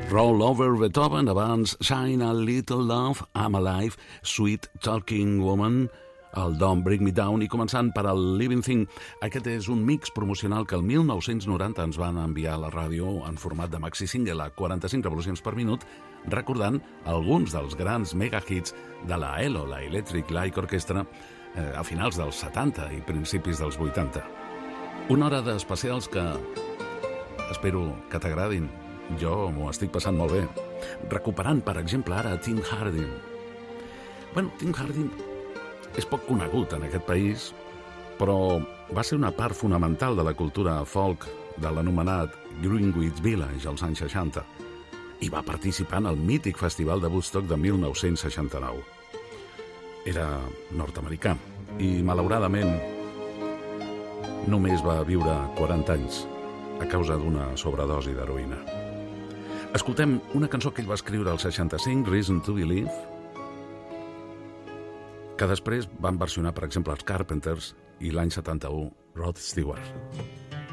Roll Over Beethoven, abans Shine a Little Love, I'm Alive, Sweet Talking Woman, el Don't Bring Me Down, i començant per el Living Thing. Aquest és un mix promocional que el 1990 ens van enviar a la ràdio en format de maxi single a 45 revolucions per minut, recordant alguns dels grans megahits de la ELO, la Electric Light Orchestra, a finals dels 70 i principis dels 80. Una hora d'especials que espero que t'agradin. Jo m'ho estic passant molt bé. Recuperant, per exemple, ara Tim Hardin. Tim Hardin és poc conegut en aquest país, però va ser una part fonamental de la cultura folk de l'anomenat Greenwich Village als anys 60 i va participar en el mític festival de Woodstock de 1969. Era nord-americà i, malauradament, només va viure 40 anys a causa d'una sobredosi d'heroïna. Escoltem una cançó que ell va escriure al 65, Reason to Believe, que després van versionar, per exemple, els Carpenters i l'any 71, Rod Stewart.